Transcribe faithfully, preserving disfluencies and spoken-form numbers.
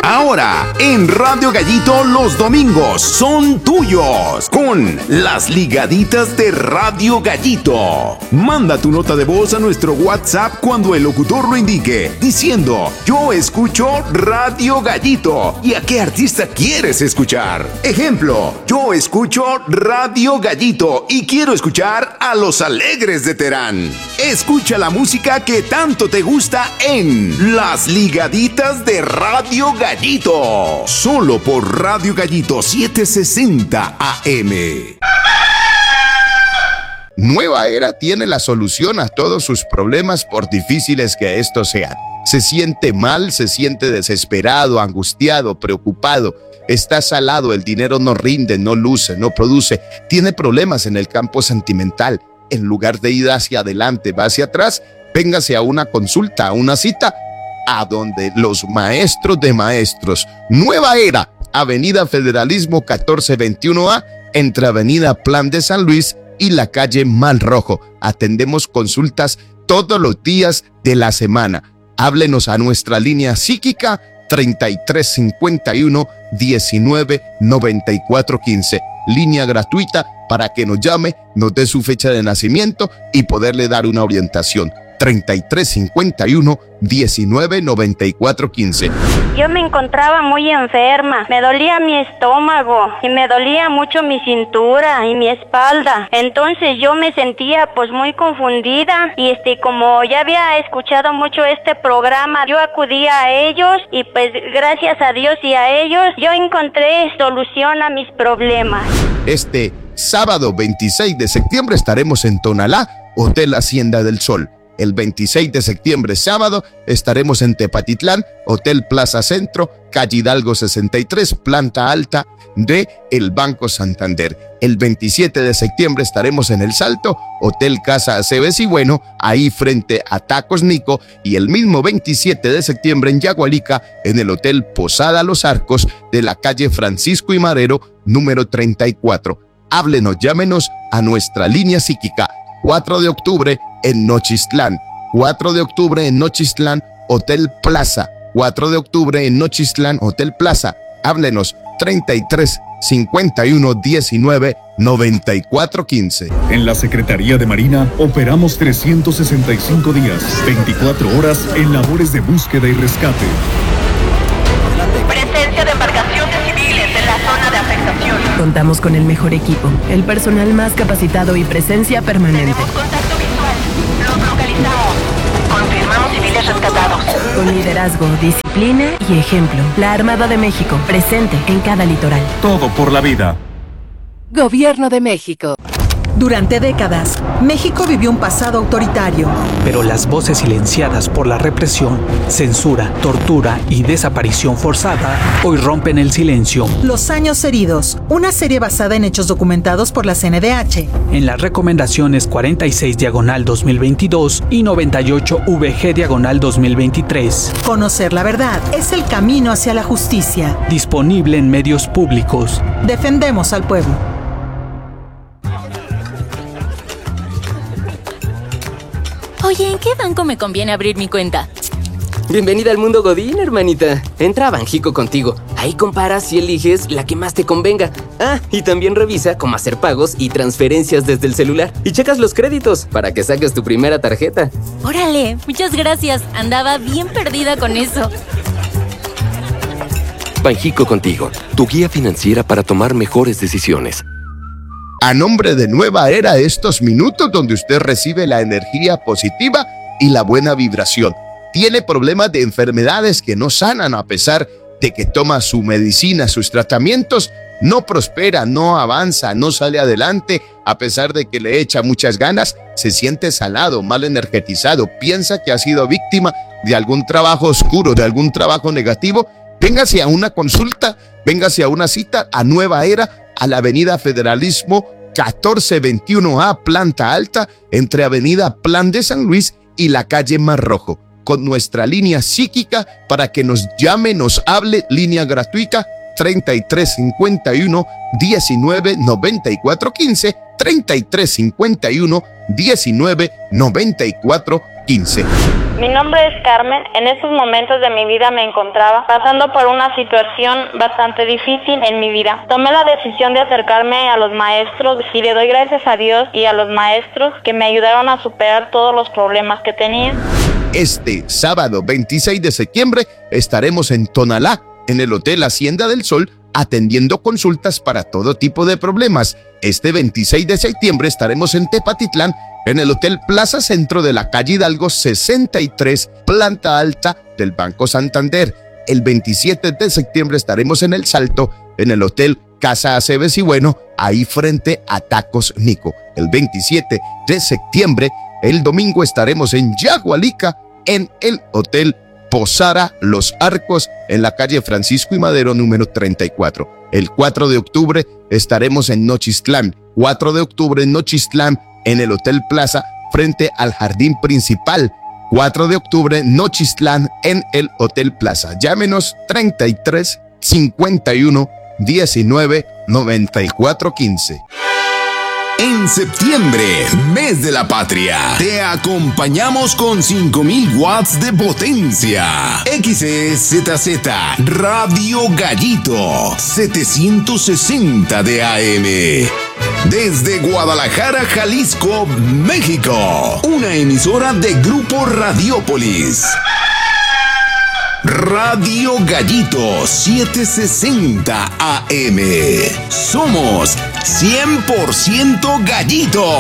Ahora, en Radio Gallito, los domingos son tuyos con las ligaditas de Radio Gallito. Manda tu nota de voz a nuestro WhatsApp cuando el locutor lo indique, diciendo: yo escucho Radio Gallito. ¿Y a qué artista quieres escuchar? Ejemplo: yo escucho Radio Gallito y quiero escuchar a Los Alegres de Terán. Escucha la música que tanto te gusta en las ligaditas de Radio Gallito, solo por Radio Gallito setecientos sesenta A M. Nueva Era tiene la solución a todos sus problemas, por difíciles que estos sean. Se siente mal, se siente desesperado, angustiado, preocupado. Está salado, el dinero no rinde, no luce, no produce. Tiene problemas en el campo sentimental. En lugar de ir hacia adelante, va hacia atrás. Véngase a una consulta, a una cita, a donde los maestros de maestros. Nueva Era, Avenida Federalismo catorce veintiuno A, entre Avenida Plan de San Luis y la calle Mal Rojo. Atendemos consultas todos los días de la semana. Háblenos a nuestra línea psíquica treinta y tres cincuenta y uno diecinueve noventa y cuatro quince. Línea gratuita para que nos llame, nos dé su fecha de nacimiento y poderle dar una orientación. treinta y tres cincuenta y uno diecinueve noventa y cuatro quince. Yo me encontraba muy enferma, me dolía mi estómago y me dolía mucho mi cintura y mi espalda. Entonces yo me sentía pues muy confundida y este como ya había escuchado mucho este programa, yo acudía a ellos y pues gracias a Dios y a ellos yo encontré solución a mis problemas. Este sábado veintiséis de septiembre estaremos en Tonalá, Hotel Hacienda del Sol. El veintiséis de septiembre, sábado, estaremos en Tepatitlán, Hotel Plaza Centro, calle Hidalgo sesenta y tres, planta alta de el Banco Santander. El veintisiete de septiembre estaremos en El Salto, Hotel Casa Aceves y Bueno, ahí frente a Tacos Nico. Y el mismo veintisiete de septiembre en Yagualica, en el Hotel Posada Los Arcos de la calle Francisco y Madero, número treinta y cuatro. Háblenos, llámenos a nuestra línea psíquica. cuatro de octubre en Nochistlán, cuatro de octubre en Nochistlán, Hotel Plaza, cuatro de octubre en Nochistlán, Hotel Plaza. Háblenos treinta y tres cincuenta y uno diecinueve noventa y cuatro quince. En la Secretaría de Marina operamos trescientos sesenta y cinco días, veinticuatro horas en labores de búsqueda y rescate. Presencia de embarcaciones civiles en la zona de afectación. Contamos con el mejor equipo, el personal más capacitado y presencia permanente. Tenemos contacto visual. Los localizamos. Confirmamos civiles rescatados. Con liderazgo, disciplina y ejemplo. La Armada de México, presente en cada litoral. Todo por la vida. Gobierno de México. Durante décadas, México vivió un pasado autoritario. Pero las voces silenciadas por la represión, censura, tortura y desaparición forzada hoy rompen el silencio. Los años heridos, una serie basada en hechos documentados por la C N D H. En las recomendaciones cuarenta y seis diagonal dos mil veintidós y noventa y ocho V G diagonal dos mil veintitrés. Conocer la verdad es el camino hacia la justicia. Disponible en medios públicos. Defendemos al pueblo. Oye, ¿en qué banco me conviene abrir mi cuenta? Bienvenida al mundo Godín, hermanita. Entra a Banjico Contigo. Ahí comparas y eliges la que más te convenga. Ah, y también revisa cómo hacer pagos y transferencias desde el celular. Y checas los créditos para que saques tu primera tarjeta. Órale, muchas gracias. Andaba bien perdida con eso. Banjico Contigo, tu guía financiera para tomar mejores decisiones. A nombre de Nueva Era, estos minutos donde usted recibe la energía positiva y la buena vibración. Tiene problemas de enfermedades que no sanan a pesar de que toma su medicina, sus tratamientos, no prospera, no avanza, no sale adelante, a pesar de que le echa muchas ganas, se siente salado, mal energetizado, piensa que ha sido víctima de algún trabajo oscuro, de algún trabajo negativo. Véngase a una consulta, véngase a una cita a Nueva Era, a la Avenida Federalismo catorce veintiuno A, planta alta, entre Avenida Plan de San Luis y la calle Mar Rojo, con nuestra línea psíquica para que nos llame, nos hable, línea gratuita treinta y tres cincuenta y uno diecinueve noventa y cuatro quince, treinta y tres cincuenta y uno diecinueve noventa y cuatro quince. Mi nombre es Carmen. En estos momentos de mi vida me encontraba pasando por una situación bastante difícil en mi vida. Tomé la decisión de acercarme a los maestros y le doy gracias a Dios y a los maestros que me ayudaron a superar todos los problemas que tenía. Este sábado veintiséis de septiembre estaremos en Tonalá, en el Hotel Hacienda del Sol, atendiendo consultas para todo tipo de problemas. Este veintiséis de septiembre estaremos en Tepatitlán, en el Hotel Plaza Centro de la calle Hidalgo sesenta y tres, planta alta del Banco Santander. El veintisiete de septiembre estaremos en El Salto, en el Hotel Casa Aceves y Bueno, ahí frente a Tacos Nico. El veintisiete de septiembre, el domingo, estaremos en Yagualica, en el Hotel Posada Los Arcos, en la calle Francisco y Madero número treinta y cuatro. El cuatro de octubre estaremos en Nochistlán. cuatro de octubre en Nochistlán, en el Hotel Plaza, frente al Jardín Principal. cuatro de octubre, Nochistlán, en el Hotel Plaza. Llámenos treinta y tres, cincuenta y uno, diecinueve, noventa y cuatro, quince. En septiembre, mes de la patria, te acompañamos con cinco mil watts de potencia. X E Z Z Radio Gallito setecientos sesenta de A M. Desde Guadalajara, Jalisco, México. Una emisora de Grupo Radiópolis. Radio Gallito setecientos sesenta A M. Somos cien por ciento gallito.